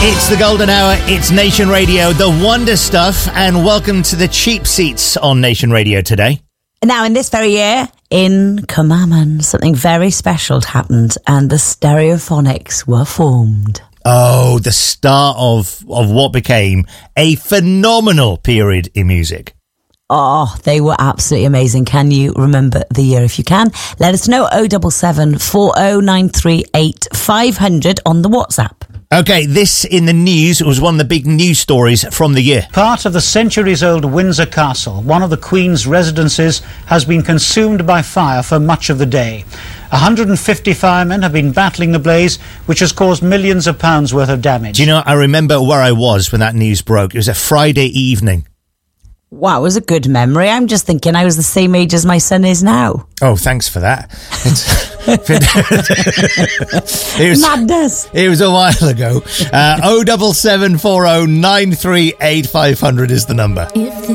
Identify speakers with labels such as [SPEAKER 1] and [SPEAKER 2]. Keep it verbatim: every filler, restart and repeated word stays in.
[SPEAKER 1] It's the golden hour, it's Nation Radio, the wonder stuff, and welcome to the cheap seats on Nation Radio today.
[SPEAKER 2] Now, in this very year, in Cummaman, something very special happened and the Stereophonics were formed.
[SPEAKER 1] Oh, the start of, of what became a phenomenal period in music.
[SPEAKER 2] Oh, they were absolutely amazing. Can you remember the year? If you can, let us know. oh seven seven, four oh nine three eight, five hundred on the WhatsApp.
[SPEAKER 1] Okay, this in the news was one of the big news stories from the year.
[SPEAKER 3] Part of the centuries-old Windsor Castle, one of the Queen's residences, has been consumed by fire for much of the day. one hundred fifty firemen have been battling the blaze, which has caused millions of pounds worth of damage.
[SPEAKER 1] Do you know, I remember where I was when that news broke. It was a Friday evening.
[SPEAKER 2] Wow, it was a good memory. I'm just thinking I was the same age as my son is now.
[SPEAKER 1] Oh, thanks for that. it was,
[SPEAKER 2] Madness.
[SPEAKER 1] It was a while ago. Uh, oh seven seven, four oh nine three eight, five hundred is the number. If